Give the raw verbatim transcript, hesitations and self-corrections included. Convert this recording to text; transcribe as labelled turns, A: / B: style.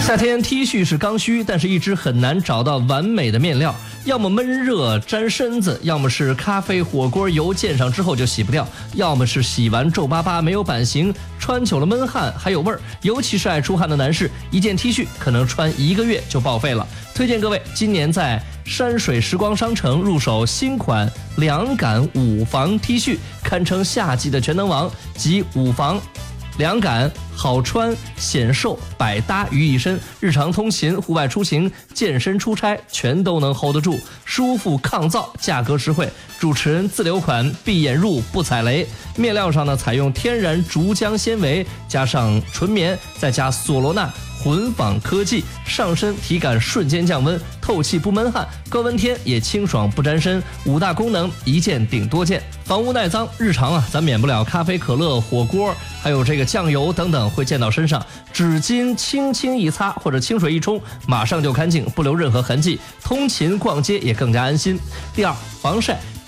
A: 夏天 T 恤是刚需，但是一直很难找到完美的面料，要么闷热粘身子，要么是咖啡火锅油溅上之后就洗不掉，要么是洗完皱巴巴没有版型，穿久了闷汗还有味儿。尤其是爱出汗的男士，一件 T 恤可能穿一个月就报废了。推荐各位今年在山水时光商城入手新款凉感五防 T 恤，堪称夏季的全能王，集五防凉感、好穿、显瘦、百搭于一身，日常通勤、户外出行、健身出差全都能 hold 得住，舒服抗造，价格实惠。主持人自留款，闭眼入不踩雷。面料上呢，采用天然竹浆纤维，加上纯棉，再加索罗纳混纺科技，上身体感瞬间降温，透气不闷汗，高温天也清爽不沾身。五大功能，一件顶多件，防污耐脏。日常啊，咱免不了咖啡、可乐、火锅，还有这个酱油等等会溅到身上，纸巾轻轻一擦或者清水一冲，马上就干净，不留任何痕迹。通勤逛街也更加安心。第二，防晒。